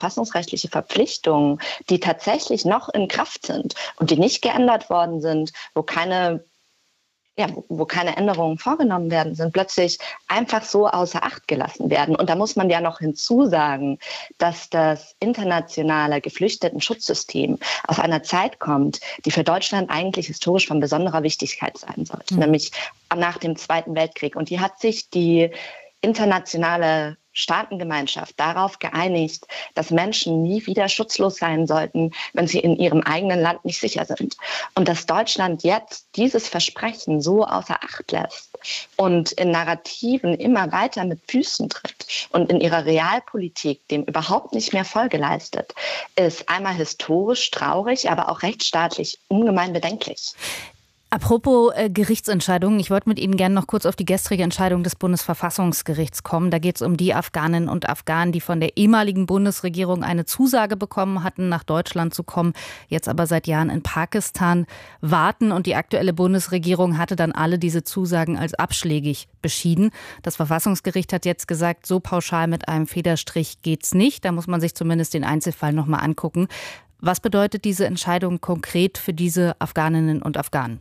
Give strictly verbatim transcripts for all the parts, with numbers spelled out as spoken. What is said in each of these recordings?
verfassungsrechtliche Verpflichtungen, die tatsächlich noch in Kraft sind und die nicht geändert worden sind, wo keine Ja, wo, wo keine Änderungen vorgenommen werden, sind plötzlich einfach so außer Acht gelassen werden. Und da muss man ja noch hinzusagen, dass das internationale Geflüchteten-Schutzsystem aus einer Zeit kommt, die für Deutschland eigentlich historisch von besonderer Wichtigkeit sein sollte, mhm. nämlich nach dem Zweiten Weltkrieg. Und die hat sich die internationale Staatengemeinschaft darauf geeinigt, dass Menschen nie wieder schutzlos sein sollten, wenn sie in ihrem eigenen Land nicht sicher sind. Und dass Deutschland jetzt dieses Versprechen so außer Acht lässt und in Narrativen immer weiter mit Füßen tritt und in ihrer Realpolitik dem überhaupt nicht mehr Folge leistet, ist einmal historisch traurig, aber auch rechtsstaatlich ungemein bedenklich. Apropos äh, Gerichtsentscheidungen, ich wollte mit Ihnen gerne noch kurz auf die gestrige Entscheidung des Bundesverfassungsgerichts kommen. Da geht es um die Afghaninnen und Afghanen, die von der ehemaligen Bundesregierung eine Zusage bekommen hatten, nach Deutschland zu kommen, jetzt aber seit Jahren in Pakistan warten. Und die aktuelle Bundesregierung hatte dann alle diese Zusagen als abschlägig beschieden. Das Verfassungsgericht hat jetzt gesagt, so pauschal mit einem Federstrich geht's nicht. Da muss man sich zumindest den Einzelfall noch mal angucken. Was bedeutet diese Entscheidung konkret für diese Afghaninnen und Afghanen?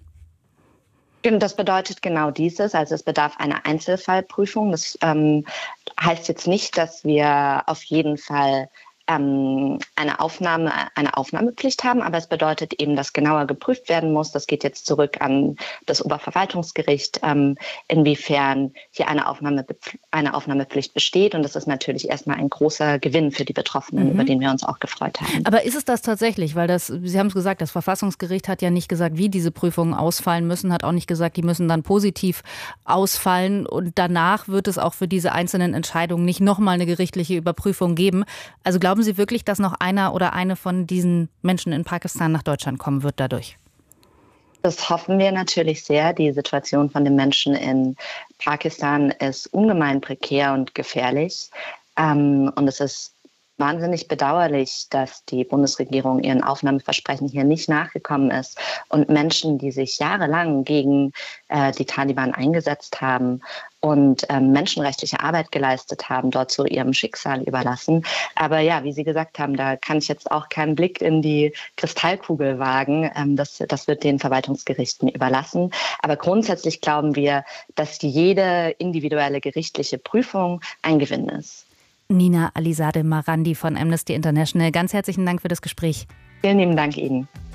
Das bedeutet genau dieses, also es bedarf einer Einzelfallprüfung. Das ähm, heißt jetzt nicht, dass wir auf jeden Fall ähm, eine Aufnahme, eine Aufnahmepflicht haben, aber es bedeutet eben, dass genauer geprüft werden muss. Das geht jetzt zurück an das Oberverwaltungsgericht, ähm, inwiefern hier eine, Aufnahme, eine Aufnahmepflicht besteht. Und das ist natürlich erstmal ein großer Gewinn für die Betroffenen, mhm. über den wir uns auch gefreut haben. Aber ist es das tatsächlich? Weil das, Sie haben es gesagt, das Verfassungsgericht hat ja nicht gesagt, wie diese Prüfungen ausfallen müssen, hat auch nicht gesagt, die müssen dann positiv ausfallen. Und danach wird es auch für diese einzelnen Entscheidungen nicht nochmal eine gerichtliche Überprüfung geben. Also glauben Sie wirklich, dass noch einer oder eine von diesen Menschen in Pakistan nach Deutschland kommen wird dadurch? Das hoffen wir natürlich sehr. Die Situation von den Menschen in Pakistan ist ungemein prekär und gefährlich. Ähm, und es ist wahnsinnig bedauerlich, dass die Bundesregierung ihren Aufnahmeversprechen hier nicht nachgekommen ist und Menschen, die sich jahrelang gegen äh, die Taliban eingesetzt haben und ähm, menschenrechtliche Arbeit geleistet haben, dort zu ihrem Schicksal überlassen. Aber ja, wie Sie gesagt haben, da kann ich jetzt auch keinen Blick in die Kristallkugel wagen. Ähm, das, das wird den Verwaltungsgerichten überlassen. Aber grundsätzlich glauben wir, dass jede individuelle gerichtliche Prüfung ein Gewinn ist. Nina Alizadeh Marandi von Amnesty International, ganz herzlichen Dank für das Gespräch. Vielen lieben Dank Ihnen.